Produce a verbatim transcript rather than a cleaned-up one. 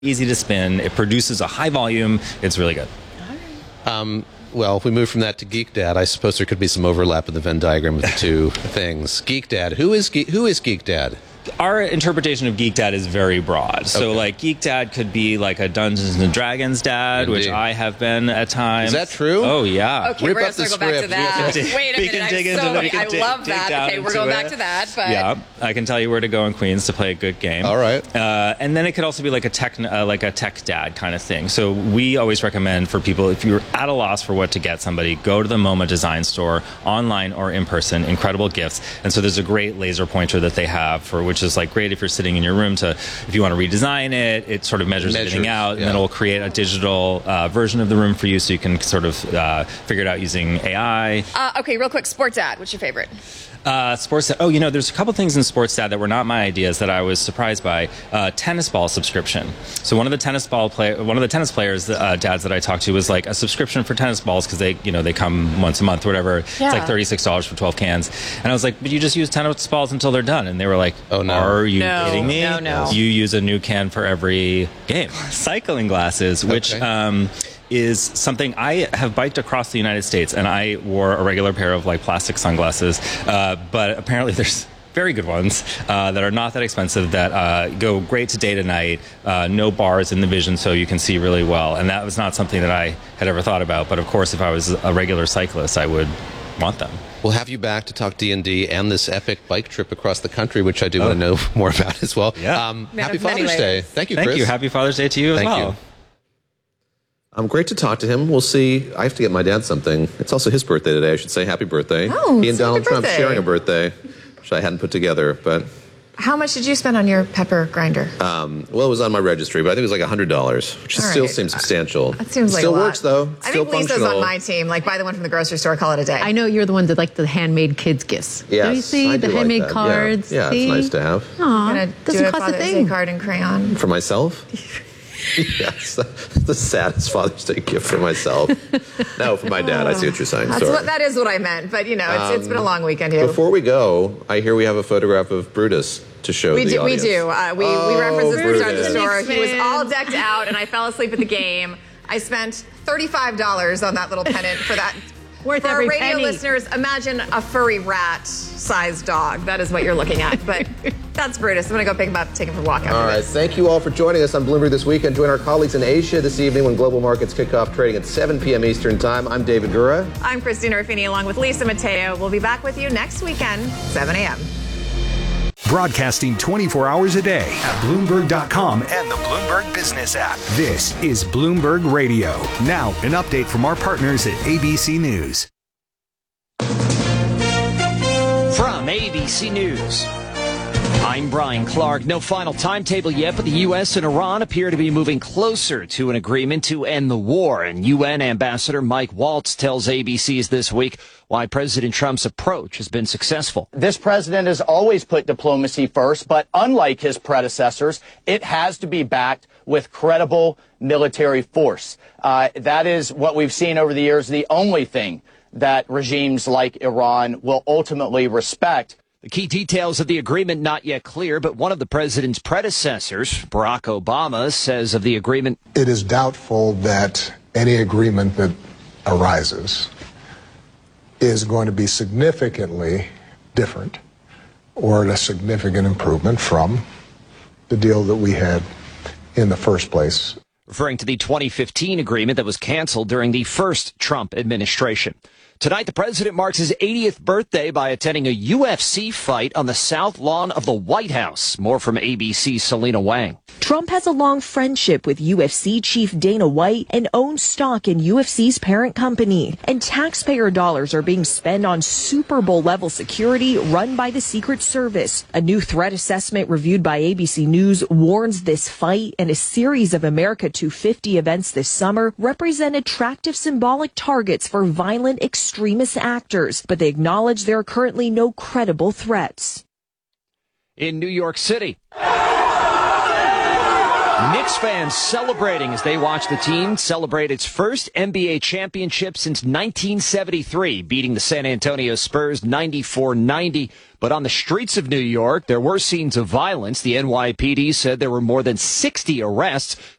Easy to spin. It produces a high volume. It's really good. Um, well, if we move from that to Geek Dad, I suppose there could be some overlap in the Venn diagram of the two things. Geek Dad. Who is Ge- who is Geek Dad? Our interpretation of Geek Dad is very broad. So, Okay. like, Geek Dad could be like a Dungeons and Dragons dad, Indeed. which I have been at times. Is that true? Oh, yeah. Okay, Rip we're going up to the circle back to script. that. We can dig- Wait a we minute, can I'm dig into so it. We I can dig- love dig that. down Okay, we're into going it. back to that. But Yeah, I can tell you where to go in Queens to play a good game. All right. Uh, and then it could also be like a tech, uh, like a tech dad kind of thing. So we always recommend for people, if you're at a loss for what to get somebody, go to the MoMA Design Store, online or in person. Incredible gifts. And so there's a great laser pointer that they have for, which is like great if you're sitting in your room to, if you want to redesign it, it sort of measures, Measures, everything out, yeah. and then it will create a digital uh, version of the room for you, so you can sort of uh, figure it out using A I. uh, okay, real quick, sports ad. What's your favorite? Uh, sports. Oh, you know, there's a couple things in sports dad that were not my ideas that I was surprised by. Uh, tennis ball subscription. So one of the tennis ball play, one of the tennis players, uh, dads that I talked to was like a subscription for tennis balls because they, you know, they come once a month or whatever. Yeah. It's like thirty-six dollars for twelve cans. And I was like, but you just use tennis balls until they're done. And they were like, Oh, no. are you No, kidding me? no, no. You use a new can for every game. Cycling glasses, which. Okay. Um, is something I have biked across the United States, and I wore a regular pair of like plastic sunglasses, uh, but apparently there's very good ones uh, that are not that expensive that uh, go great to day to night, uh, no bars in the vision so you can see really well. And that was not something that I had ever thought about, but of course if I was a regular cyclist I would want them. We'll have you back to talk D and D and this epic bike trip across the country, which I do Oh. want to know more about as well. Yeah. Um, Man happy of many Father's Day. layers. Thank you, Thank Chris. you. Happy Father's Day to you as Thank well. you. Um, great to talk to him. We'll see. I have to get my dad something. It's also his birthday today. I should say happy birthday. Oh, he and so Donald happy Trump birthday. sharing a birthday, which I hadn't put together. But How much did you spend on your pepper grinder? um, well, it was on my registry, but I think it was like a hundred dollars, which All still right. seems substantial. That seems it like still a lot. works though. It's I still think Lisa's functional. on my team. Like, buy the one from the grocery store, call it a day. I know you're the one that like the handmade kids gifts. Yes, Do you see I the do like handmade that. Yeah. cards? Yeah, see? it's nice to have Aw, I'm gonna doesn't do a cost a Father's Day thing. card in crayon. for myself. Yes, the saddest Father's Day gift for myself. No, for my dad. I see what you're saying. That's Sorry. what that is what I meant. But you know, it's, it's been a long weekend here. Before we go, I hear we have a photograph of Brutus to show We the do. We audience. do. Uh, we we Oh, referenced this at the start of the Brutus. store. He was Fan. all decked out, and I fell asleep at the game. I spent thirty-five dollars on that little pennant for that. Worth For our every radio penny. listeners, imagine a furry rat-sized dog. That is what you're looking at. But that's Brutus. I'm gonna go pick him up, take him for a walk after All right, this. thank you all for joining us on Bloomberg this weekend. Join our colleagues in Asia this evening when global markets kick off trading at seven p.m. Eastern Time. I'm David Gura. I'm Christina Ruffini along with Lisa Mateo. We'll be back with you next weekend, seven a.m. Broadcasting twenty-four hours a day at Bloomberg dot com and the Bloomberg Business app. This is Bloomberg Radio. Now, an update from our partners at A B C News. From A B C News, I'm Brian Clark. No final timetable yet, but the U S and Iran appear to be moving closer to an agreement to end the war. And U N Ambassador Mike Waltz tells A B C's This Week why President Trump's approach has been successful. This president has always put diplomacy first, but unlike his predecessors, it has to be backed with credible military force. Uh, that is what we've seen over the years, the only thing that regimes like Iran will ultimately respect. The key details of the agreement not yet clear, but one of the president's predecessors, Barack Obama, says of the agreement, it is doubtful that any agreement that arises is going to be significantly different or a significant improvement from the deal that we had in the first place. referring to the twenty fifteen agreement that was canceled during the first Trump administration. Tonight, the president marks his eightieth birthday by attending a U F C fight on the south lawn of the White House. More from A B C's Selena Wang. Trump has a long friendship with U F C chief Dana White and owns stock in U F C's parent company. And taxpayer dollars are being spent on Super Bowl level security run by the Secret Service. A new threat assessment reviewed by A B C News warns this fight and a series of America two fifty events this summer represent attractive symbolic targets for violent extremist actors, but they acknowledge there are currently no credible threats. In New York City, Knicks fans celebrating as they watch the team celebrate its first N B A championship since nineteen seventy-three, beating the San Antonio Spurs ninety-four ninety. But on the streets of New York, there were scenes of violence. The N Y P D said there were more than sixty arrests.